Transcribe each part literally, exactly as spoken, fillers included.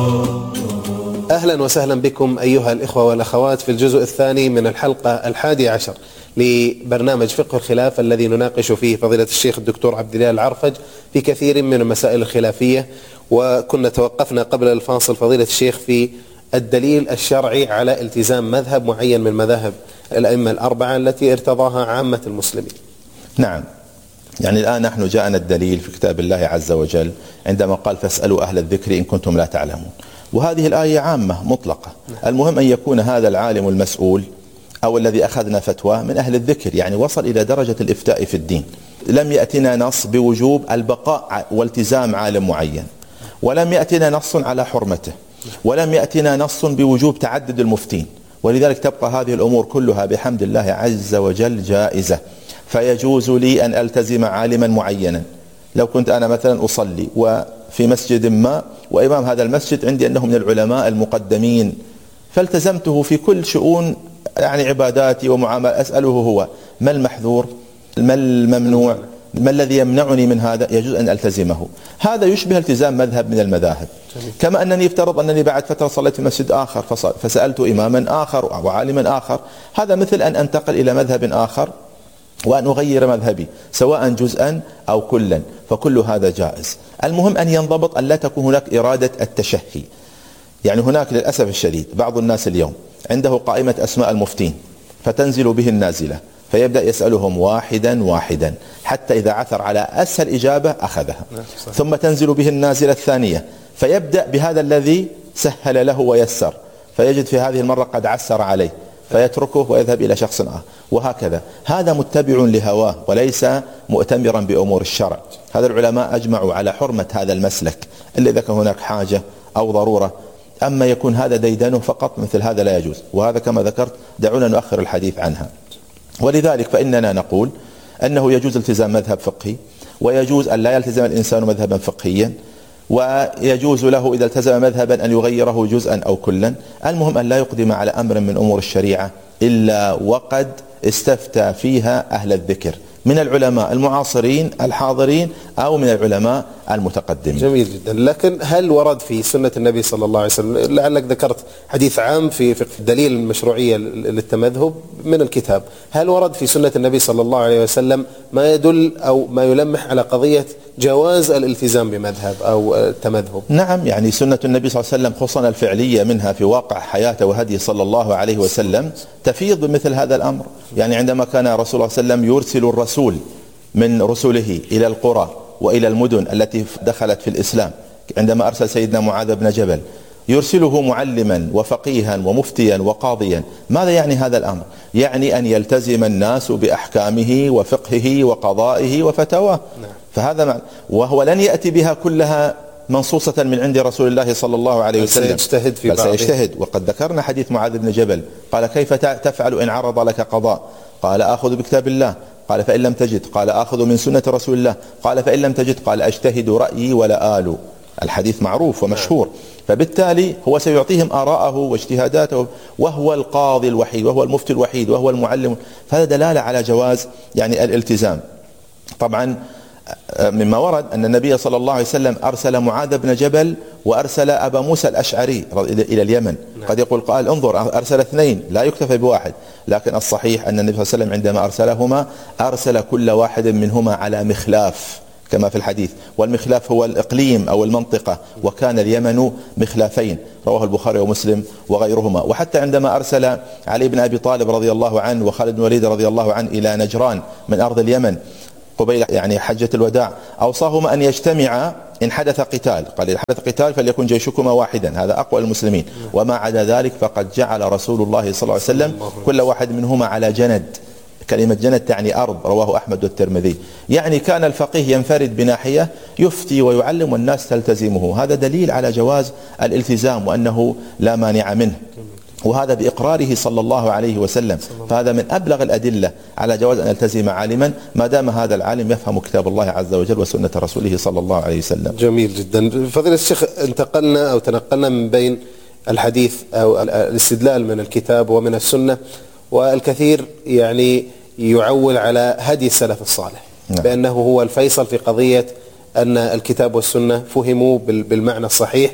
أهلا وسهلا بكم أيها الإخوة والأخوات في الجزء الثاني من الحلقة الحادي عشر لبرنامج فقه الخلاف الذي نناقش فيه فضيلة الشيخ الدكتور عبد الله العرفج في كثير من المسائل الخلافية. وكنا توقفنا قبل الفاصل فضيلة الشيخ في الدليل الشرعي على التزام مذهب معين من مذاهب الأئمة الأربعة التي ارتضاها عامة المسلمين. نعم، يعني الآن نحن جاءنا الدليل في كتاب الله عز وجل عندما قال فاسألوا أهل الذكر إن كنتم لا تعلمون، وهذه الآية عامة مطلقة. المهم أن يكون هذا العالم المسؤول أو الذي أخذنا فتوى من أهل الذكر، يعني وصل إلى درجة الإفتاء في الدين. لم يأتنا نص بوجوب البقاء والتزام عالم معين، ولم يأتنا نص على حرمته، ولم يأتنا نص بوجوب تعدد المفتين، ولذلك تبقى هذه الأمور كلها بحمد الله عز وجل جائزة. فيجوز لي أن ألتزم عالما معينا. لو كنت أنا مثلا أصلي وفي مسجد ما وإمام هذا المسجد عندي أنه من العلماء المقدمين، فالتزمته في كل شؤون يعني عباداتي ومعاملة، أسأله هو ما المحذور، ما الممنوع، ما الذي يمنعني من هذا، يجوز أن ألتزمه. هذا يشبه التزام مذهب من المذاهب. كما أنني افترض أنني بعد فترة صليت في مسجد آخر فسألت إماما آخر أو عالما آخر، هذا مثل أن أنتقل إلى مذهب آخر وأن أغير مذهبي سواء جزءا أو كلا، فكل هذا جائز. المهم أن ينضبط أن لا تكون هناك إرادة التشهي. يعني هناك للأسف الشديد بعض الناس اليوم عنده قائمة أسماء المفتين فتنزل به النازلة، فيبدأ يسألهم واحدا واحدا حتى إذا عثر على أسهل إجابة أخذها، ثم تنزل به النازلة الثانية فيبدأ بهذا الذي سهل له ويسر، فيجد في هذه المرة قد عسر عليه فيتركه ويذهب إلى شخص آخر، وهكذا. هذا متبع لهواه وليس مؤتمرا بأمور الشرع. هذا العلماء أجمعوا على حرمة هذا المسلك إلا إذا كان هناك حاجة أو ضرورة، أما يكون هذا ديدنه فقط مثل هذا لا يجوز. وهذا كما ذكرت دعونا نؤخر الحديث عنها. ولذلك فإننا نقول أنه يجوز التزام مذهب فقهي، ويجوز أن لا يلتزم الإنسان مذهبا فقهيا، ويجوز له إذا التزم مذهبا أن يغيره جزءا أو كلا. المهم أن لا يقدم على أمر من أمور الشريعة إلا وقد استفتى فيها أهل الذكر من العلماء المعاصرين الحاضرين أو من العلماء المتقدمين. جميل جدا. لكن هل ورد في سنة النبي صلى الله عليه وسلم، لعلك ذكرت حديث عام في دليل المشروعية للتمذهب من الكتاب، هل ورد في سنة النبي صلى الله عليه وسلم ما يدل أو ما يلمح على قضية جواز الالتزام بمذهب أو التمذهب؟ نعم، يعني سنة النبي صلى الله عليه وسلم خصوصا الفعلية منها في واقع حياته وهديه صلى الله عليه وسلم تفيض بمثل هذا الأمر. يعني عندما كان رسول الله صلى الله عليه وسلم يرسل الرسول من رسله إلى القرى وإلى المدن التي دخلت في الإسلام، عندما أرسل سيدنا معاذ بن جبل يرسله معلما وفقيها ومفتيا وقاضيا. ماذا يعني هذا الأمر؟ يعني أن يلتزم الناس بأحكامه وفقهه وقضائه وفتواه. فهذا معنى، وهو لن يأتي بها كلها منصوصة من عند رسول الله صلى الله عليه وسلم، سيجتهد في بعضه. سيجتهد. وقد ذكرنا حديث معاذ بن جبل قال كيف تفعل إن عرض لك قضاء؟ قال آخذ بكتاب الله. قال فإن لم تجد؟ قال آخذ من سنة رسول الله. قال فإن لم تجد؟ قال أجتهد رأيي ولا آل. الحديث معروف ومشهور. فبالتالي هو سيعطيهم آراءه واجتهاداته، وهو القاضي الوحيد وهو المفتي الوحيد وهو المعلم. فهذا دلالة على جواز يعني الالتزام. طبعا مما ورد أن النبي صلى الله عليه وسلم أرسل معاذ بن جبل وأرسل أبا موسى الأشعري إلى اليمن. قد يقول قال انظر أرسل اثنين لا يكتفى بواحد، لكن الصحيح أن النبي صلى الله عليه وسلم عندما أرسلهما أرسل كل واحد منهما على مخلاف كما في الحديث، والمخلاف هو الإقليم أو المنطقة، وكان اليمن مخلافين، رواه البخاري ومسلم وغيرهما. وحتى عندما أرسل علي بن أبي طالب رضي الله عنه وخالد بن الوليد رضي الله عنه إلى نجران من أرض اليمن قبيل يعني حجة الوداع، أوصاهما أن يجتمعا إن حدث قتال. قال إن حدث قتال فليكن جيشكما واحدا، هذا أقوى المسلمين، وما عدا ذلك فقد جعل رسول الله صلى الله عليه وسلم كل واحد منهما على جند. كلمة جند تعني أرض، رواه أحمد والترمذي. يعني كان الفقيه ينفرد بناحية يفتي ويعلم والناس تلتزمه. هذا دليل على جواز الالتزام وأنه لا مانع منه، وهذا بإقراره صلى الله عليه وسلم. فهذا من أبلغ الأدلة على جواز أن يلتزم عالما ما دام هذا العالم يفهم كتاب الله عز وجل وسنة رسوله صلى الله عليه وسلم. جميل جدا. فضيلة الشيخ، انتقلنا أو تنقلنا من بين الحديث أو الاستدلال من الكتاب ومن السنة، والكثير يعني يعول على هدي السلف الصالح. نعم. بأنه هو الفيصل في قضية أن الكتاب والسنة فهموا بالمعنى الصحيح.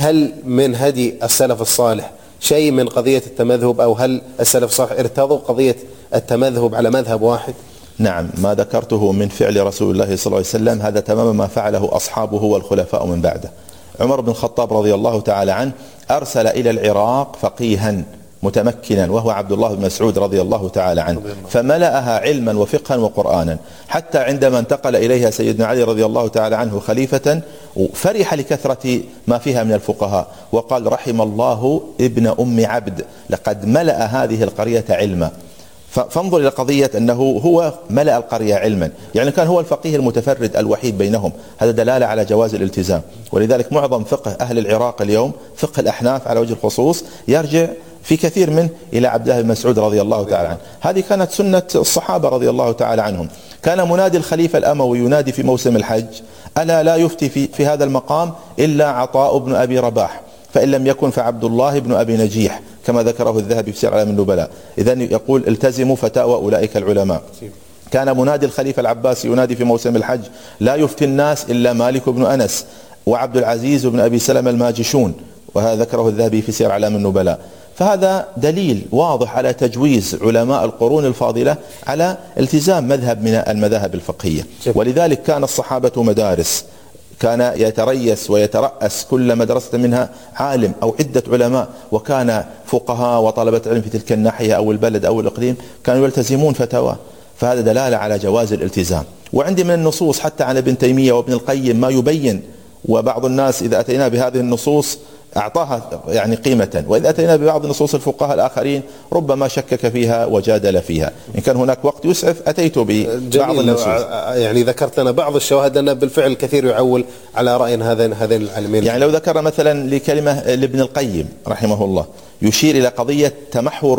هل من هدي السلف الصالح شيء من قضية التمذهب، أو هل السلف الصالح ارتضوا قضية التمذهب على مذهب واحد؟ نعم، ما ذكرته من فعل رسول الله صلى الله عليه وسلم هذا تماما ما فعله أصحابه والخلفاء من بعده. عمر بن الخطاب رضي الله تعالى عنه أرسل إلى العراق فقيها متمكنا وهو عبد الله بن مسعود رضي الله تعالى عنه، فملأها علما وفقها وقرآنا، حتى عندما انتقل إليها سيدنا علي رضي الله تعالى عنه خليفة فرح لكثرة ما فيها من الفقهاء وقال: رحم الله ابن أم عبد، لقد ملأ هذه القرية علما. فانظر إلى قضية أنه هو ملأ القرية علما، يعني كان هو الفقيه المتفرد الوحيد بينهم، هذا دلالة على جواز الالتزام. ولذلك معظم فقه أهل العراق اليوم، فقه الأحناف على وجه الخصوص، يرجع في كثير منه إلى عبد الله بن مسعود رضي الله تعالى عنه. هذه كانت سنة الصحابة رضي الله تعالى عنهم. كان منادي الخليفة الأموي ينادي في موسم الحج: ألا لا يفتي في, في هذا المقام إلا عطاء بن أبي رباح، فإن لم يكن فعبد الله بن أبي نجيح، كما ذكره الذهبي في سير أعلام النبلاء. إذن يقول: التزموا فتاوى أولئك العلماء. كان منادي الخليفة العباسي ينادي في موسم الحج: لا يفتي الناس إلا مالك بن أنس وعبد العزيز بن أبي سلمة الماجشون، وهذا ذكره الذهبي في سير أعلام النبلاء. فهذا دليل واضح على تجويز علماء القرون الفاضلة على التزام مذهب من المذاهب الفقهية. ولذلك كان الصحابة مدارس، كان يتريس ويترأس كل مدرسة منها عالم أو عدة علماء، وكان فقهاء وطلبة علم في تلك الناحية أو البلد أو الإقليم كانوا يلتزمون فتاوى. فهذا دلالة على جواز الالتزام. وعندي من النصوص حتى عن ابن تيمية وابن القيم ما يبين، وبعض الناس إذا أتينا بهذه النصوص أعطاها يعني قيمة، وإذا أتينا ببعض نصوص الفقهاء الآخرين ربما شكك فيها وجادل فيها. إن كان هناك وقت يسعف أتيت ببعض النصوص. يعني ذكرت لنا بعض الشواهد أن بالفعل كثير يعول على رأي هذين هذين العالمين. يعني لو ذكر مثلا لكلمة لابن القيم رحمه الله يشير إلى قضية تمحور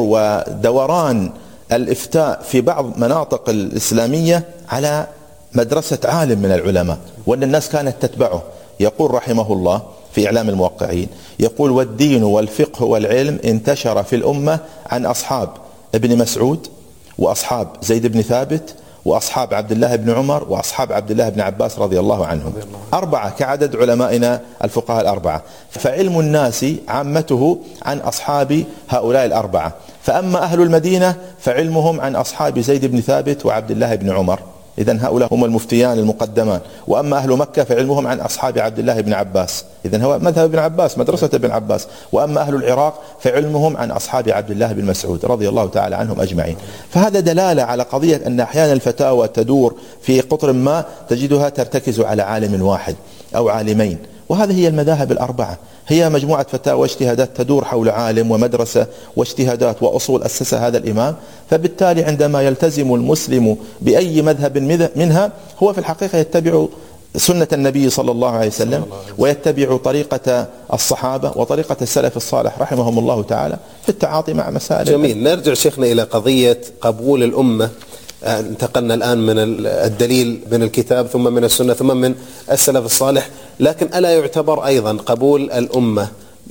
ودوران الإفتاء في بعض مناطق الإسلامية على مدرسة عالم من العلماء، وأن الناس كانت تتبعه. يقول رحمه الله في إعلام الموقعين، يقول: والدين والفقه والعلم انتشر في الأمة عن أصحاب ابن مسعود وأصحاب زيد بن ثابت وأصحاب عبد الله بن عمر وأصحاب عبد الله بن عباس رضي الله عنهم، أربعة كعدد علمائنا الفقهاء الأربعة. فعلم الناس عامته عن أصحاب هؤلاء الأربعة، فأما أهل المدينة فعلمهم عن أصحاب زيد بن ثابت وعبد الله بن عمر، إذن هؤلاء هم المفتيان المقدمان. وأما أهل مكة فعلمهم عن أصحاب عبد الله بن عباس، إذن هو مذهب ابن عباس، مدرسة ابن عباس. وأما أهل العراق فعلمهم عن أصحاب عبد الله بن مسعود رضي الله تعالى عنهم أجمعين. فهذا دلالة على قضية أن أحيانا الفتاوى تدور في قطر ما تجدها ترتكز على عالم واحد أو عالمين، وهذه هي المذاهب الأربعة، هي مجموعة فتاوى واجتهادات تدور حول عالم ومدرسة واجتهادات وأصول أسسها هذا الإمام. فبالتالي عندما يلتزم المسلم بأي مذهب منها هو في الحقيقة يتبع سنة النبي صلى الله عليه وسلم، ويتبع طريقة الصحابة وطريقة السلف الصالح رحمهم الله تعالى في التعاطي مع مسائل. جميل. نرجع شيخنا إلى قضية قبول الأمة. انتقلنا الآن من الدليل من الكتاب ثم من السنة ثم من السلف الصالح، لكن ألا يعتبر أيضا قبول الأمة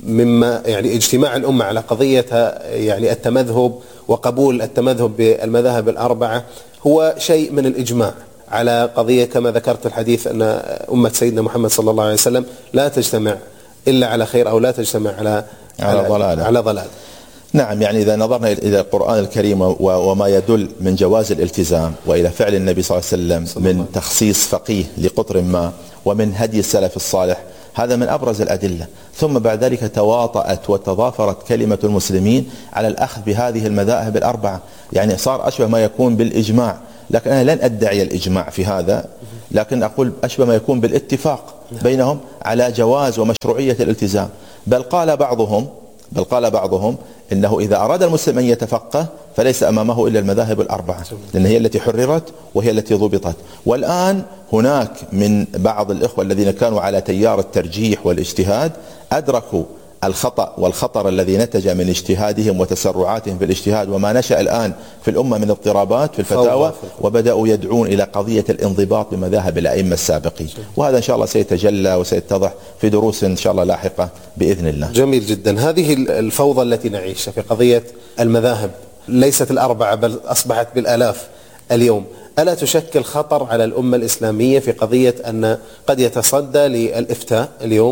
مما يعني اجتماع الأمة على قضية يعني التمذهب وقبول التمذهب بالمذاهب الأربعة هو شيء من الإجماع على قضية كما ذكرت الحديث أن أمة سيدنا محمد صلى الله عليه وسلم لا تجتمع إلا على خير أو لا تجتمع على على ضلال على ضلال. نعم، يعني إذا نظرنا إلى القرآن الكريم وما يدل من جواز الالتزام، وإلى فعل النبي صلى الله عليه وسلم من تخصيص فقيه لقطر ما، ومن هدي السلف الصالح، هذا من أبرز الأدلة. ثم بعد ذلك تواطأت وتضافرت كلمة المسلمين على الأخذ بهذه المذاهب الأربعة، يعني صار أشبه ما يكون بالإجماع. لكن أنا لن أدعي الإجماع في هذا، لكن أقول أشبه ما يكون بالاتفاق بينهم على جواز ومشروعية الالتزام. بل قال بعضهم بل قال بعضهم إنه إذا أراد المسلم أن يتفقه فليس أمامه إلا المذاهب الأربعة، لأن هي التي حررت وهي التي ضبطت. والآن هناك من بعض الإخوة الذين كانوا على تيار الترجيح والاجتهاد أدركوا الخطأ والخطر الذي نتج من اجتهادهم وتسرعاتهم في الاجتهاد، وما نشأ الآن في الأمة من اضطرابات في الفتاوى، وبدأوا يدعون إلى قضية الانضباط بمذاهب الأئمة السابقين. وهذا إن شاء الله سيتجلى وسيتضح في دروس إن شاء الله لاحقة بإذن الله. جميل جدا. هذه الفوضى التي نعيشها في قضية المذاهب ليست الأربعة بل أصبحت بالآلاف اليوم، ألا تشكل خطر على الأمة الإسلامية في قضية أن قد يتصدى للإفتاء اليوم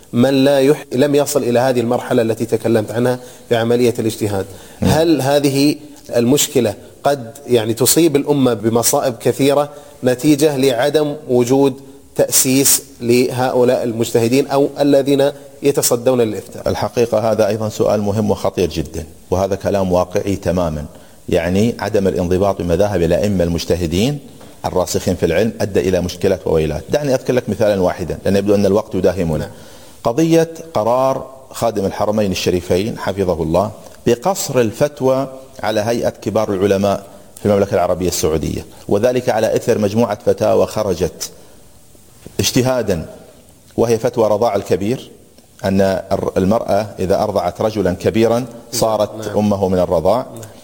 من لا يح... لم يصل إلى هذه المرحلة التي تكلمت عنها في عملية الاجتهاد. هل هذه المشكلة قد يعني تصيب الأمة بمصائب كثيرة نتيجة لعدم وجود تأسيس لهؤلاء المجتهدين أو الذين يتصدون للإفتاء؟ الحقيقة هذا أيضا سؤال مهم وخطير جدا، وهذا كلام واقعي تماما. يعني عدم الانضباط بمذاهب الأئمة المجتهدين الراسخين في العلم أدى إلى مشكلة وويلات. دعني أذكر لك مثالا واحدا لأن يبدو أن الوقت يداهمنا. قضية قرار خادم الحرمين الشريفين حفظه الله بقصر الفتوى على هيئة كبار العلماء في المملكة العربية السعودية، وذلك على إثر مجموعة فتاوى خرجت اجتهادا، وهي فتوى رضاع الكبير، أن المرأة إذا أرضعت رجلا كبيرا صارت أمه من الرضاع،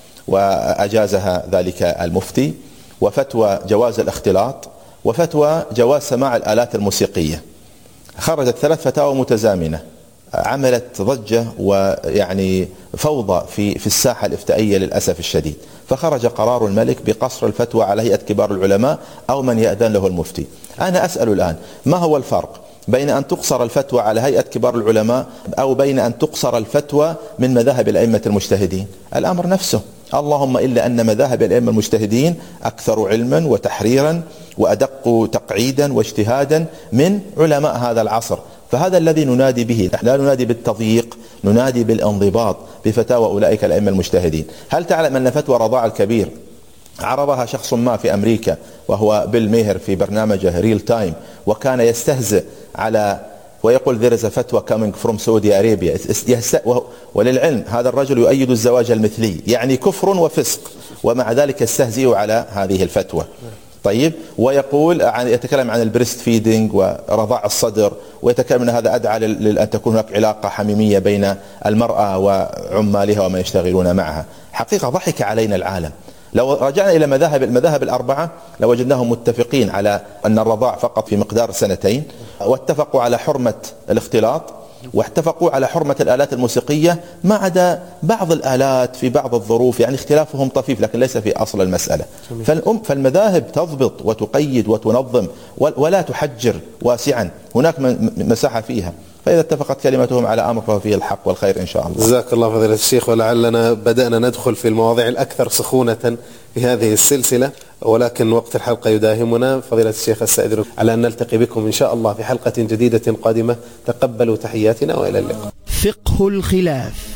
وأجازها ذلك المفتي، وفتوى جواز الاختلاط، وفتوى جواز سماع الآلات الموسيقية. خرجت ثلاث فتاوى متزامنة عملت ضجة ويعني فوضى في في الساحة الإفتائية للأسف الشديد. فخرج قرار الملك بقصر الفتوى على هيئة كبار العلماء أو من يأذن له المفتي. أنا أسأل الآن، ما هو الفرق بين أن تقصر الفتوى على هيئة كبار العلماء أو بين أن تقصر الفتوى من مذاهب الأئمة المجتهدين؟ الأمر نفسه، اللهم إلا أن مذاهب الأئمة المجتهدين أكثر علما وتحريرا وأدق تقعيدا واجتهادا من علماء هذا العصر. فهذا الذي ننادي به، لا ننادي بالتضييق، ننادي بالانضباط بفتاوى أولئك الأئمة المجتهدين. هل تعلم أن فتوى رضاع الكبير عرضها شخص ما في أمريكا وهو بيل ميهر في برنامجه ريل تايم، وكان يستهزئ على ويقول there is a fatwa coming from Saudi Arabia. وللعلم هذا الرجل يؤيد الزواج المثلي، يعني كفر وفسق، ومع ذلك يستهزئ على هذه الفتوى. طيب، ويقول عن يتكلم عن البريست فيدينج ورضاع الصدر، ويتكلم أن هذا أدعى لأن تكون هناك علاقة حميمية بين المرأة وعمالها وما يشتغلون معها. حقيقة ضحك علينا العالم. لو رجعنا إلى مذاهب المذاهب الأربعة لوجدناهم متفقين على أن الرضاع فقط في مقدار سنتين، واتفقوا على حرمة الاختلاط، واتفقوا على حرمة الآلات الموسيقية ما عدا بعض الآلات في بعض الظروف، يعني اختلافهم طفيف لكن ليس في أصل المسألة. فالأم فالمذاهب تضبط وتقيد وتنظم ولا تحجر واسعا، هناك مساحة فيها. فإذا اتفقت كلمتهم على أمر فهو فيه الحق والخير إن شاء الله. جزاك الله فضيلة الشيخ. ولعلنا بدأنا ندخل في المواضيع الأكثر سخونة في هذه السلسلة، ولكن وقت الحلقة يداهمنا. فضيلة الشيخ أستأذن على أن نلتقي بكم إن شاء الله في حلقة جديدة قادمة. تقبلوا تحياتنا وإلى اللقاء. فقه الخلاف.